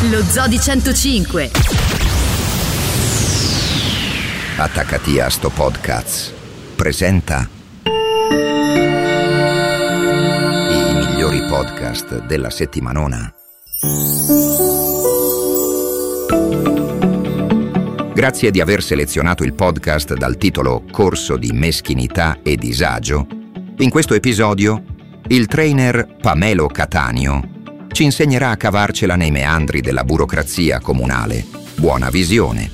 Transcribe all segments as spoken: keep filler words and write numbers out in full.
Lo Zoo di centocinque. Attaccati a sto podcast presenta i migliori podcast della settimanona. Grazie di aver selezionato il podcast dal titolo Corso di meschinità e disagio. In questo episodio il trainer Pamelo Cattaneo ci insegnerà a cavarcela nei meandri della burocrazia comunale. Buona visione.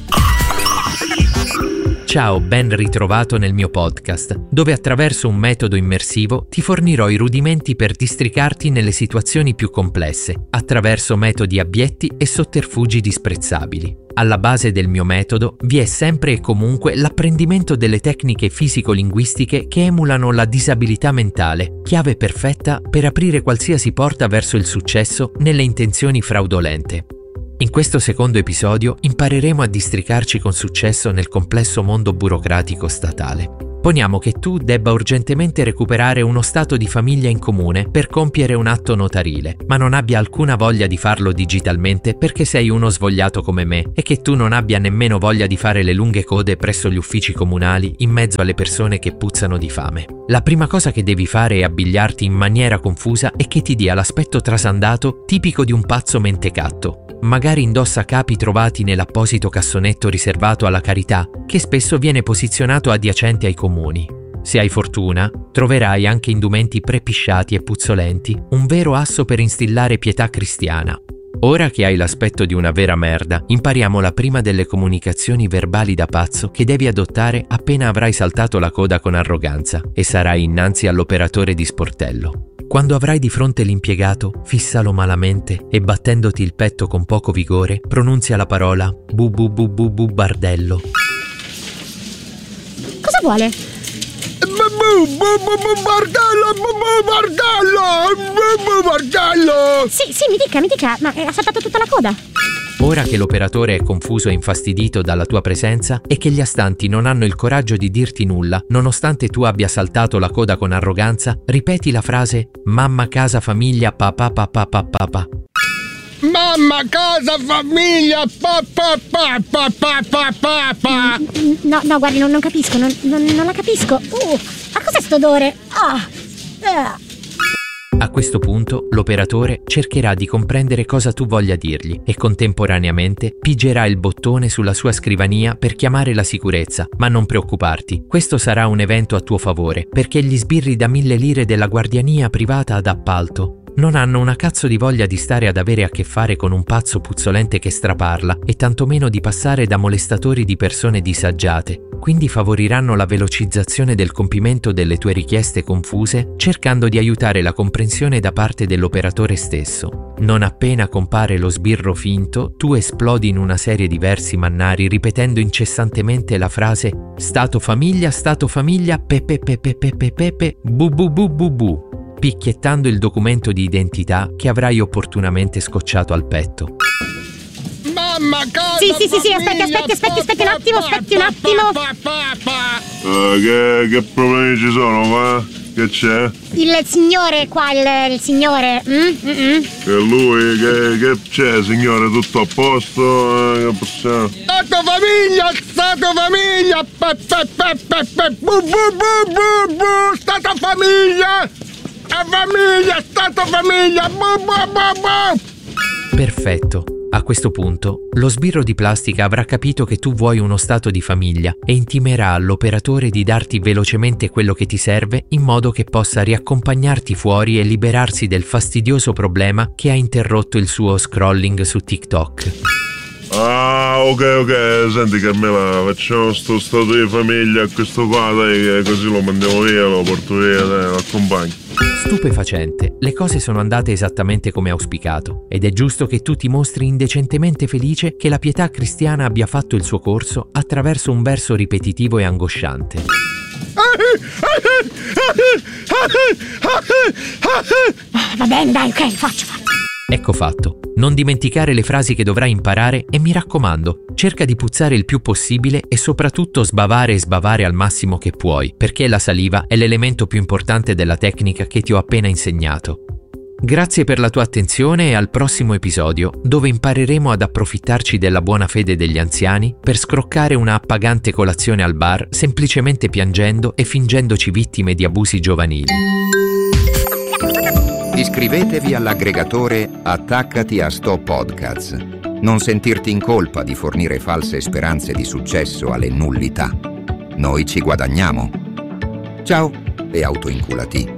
Ciao, ben ritrovato nel mio podcast, dove attraverso un metodo immersivo ti fornirò i rudimenti per districarti nelle situazioni più complesse, attraverso metodi abietti e sotterfugi disprezzabili. Alla base del mio metodo vi è sempre e comunque l'apprendimento delle tecniche fisico-linguistiche che emulano la disabilità mentale, chiave perfetta per aprire qualsiasi porta verso il successo nelle intenzioni fraudolente. In questo secondo episodio impareremo a districarci con successo nel complesso mondo burocratico statale. Poniamo che tu debba urgentemente recuperare uno stato di famiglia in comune per compiere un atto notarile, ma non abbia alcuna voglia di farlo digitalmente perché sei uno svogliato come me e che tu non abbia nemmeno voglia di fare le lunghe code presso gli uffici comunali in mezzo alle persone che puzzano di fame. La prima cosa che devi fare è abbigliarti in maniera confusa e che ti dia l'aspetto trasandato tipico di un pazzo mentecatto. Magari indossa capi trovati nell'apposito cassonetto riservato alla carità, che spesso viene posizionato adiacente ai comuni. Se hai fortuna, troverai anche indumenti prepisciati e puzzolenti, un vero asso per instillare pietà cristiana. Ora che hai l'aspetto di una vera merda, impariamo la prima delle comunicazioni verbali da pazzo che devi adottare appena avrai saltato la coda con arroganza e sarai innanzi all'operatore di sportello. Quando avrai di fronte l'impiegato, fissalo malamente e battendoti il petto con poco vigore, pronunzia la parola bu bu bu bu bu bardello. Cosa vuole? Bu bu bu bu bu bardello, bu bu bardello, bu bu bardello. Sì, sì, mi dica, mi dica, ma ha saltato tutta la coda? Ora che l'operatore è confuso e infastidito dalla tua presenza e che gli astanti non hanno il coraggio di dirti nulla, nonostante tu abbia saltato la coda con arroganza, ripeti la frase mamma, casa, famiglia, papà, papà, papà, papà. Mamma, casa, famiglia, papà, papà, papà, papà. No, no, guardi, non, non capisco, non, non, non la capisco. Uh, ma cos'è sto odore? Ah, uh. A questo punto l'operatore cercherà di comprendere cosa tu voglia dirgli e contemporaneamente pigerà il bottone sulla sua scrivania per chiamare la sicurezza, ma non preoccuparti, questo sarà un evento a tuo favore, perché gli sbirri da mille lire della guardiania privata ad appalto non hanno una cazzo di voglia di stare ad avere a che fare con un pazzo puzzolente che straparla e tantomeno di passare da molestatori di persone disagiate. Quindi favoriranno la velocizzazione del compimento delle tue richieste confuse, cercando di aiutare la comprensione da parte dell'operatore stesso. Non appena compare lo sbirro finto, tu esplodi in una serie di versi mannari ripetendo incessantemente la frase stato famiglia, stato famiglia, pepe pepe pepe pepe, bu bu bu bu bu, picchiettando il documento di identità che avrai opportunamente scocciato al petto. Mamma, casa, Sì, sì, sì, sì, aspetti, aspetti, aspetti, aspetti un attimo, aspetti un attimo. Uh, che, che problemi ci sono, va? Che c'è? Il signore qua, il, il signore. Mm, mm, mm. Che lui, che, che c'è, signore? Tutto a posto? Eh, che possiamo... Stato famiglia, stato famiglia, pe, pe, pe, pe, pe, bu bu bu bu bu, stato famiglia, a famiglia, stato famiglia, bu bu bu bu. Perfetto. A questo punto, lo sbirro di plastica avrà capito che tu vuoi uno stato di famiglia e intimerà all'operatore di darti velocemente quello che ti serve in modo che possa riaccompagnarti fuori e liberarsi del fastidioso problema che ha interrotto il suo scrolling su TikTok. Ah, ok, ok, senti Carmela, facciamo sto stato di famiglia a questo qua, dai, così lo mandiamo via, lo porto via, dai, lo accompagno. Stupefacente, le cose sono andate esattamente come auspicato ed è giusto che tu ti mostri indecentemente felice che la pietà cristiana abbia fatto il suo corso attraverso un verso ripetitivo e angosciante. Va bene, dai, ok, faccio, faccio. Ecco fatto. Non dimenticare le frasi che dovrai imparare e mi raccomando, cerca di puzzare il più possibile e soprattutto sbavare e sbavare al massimo che puoi, perché la saliva è l'elemento più importante della tecnica che ti ho appena insegnato. Grazie per la tua attenzione e al prossimo episodio, dove impareremo ad approfittarci della buona fede degli anziani per scroccare una appagante colazione al bar semplicemente piangendo e fingendoci vittime di abusi giovanili. Iscrivetevi all'aggregatore Attaccati a Sto Podcast. Non sentirti in colpa di fornire false speranze di successo alle nullità. Noi ci guadagniamo. Ciao e autoinculati.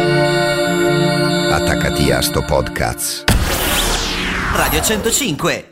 Attaccati a Sto Podcast. Radio centocinque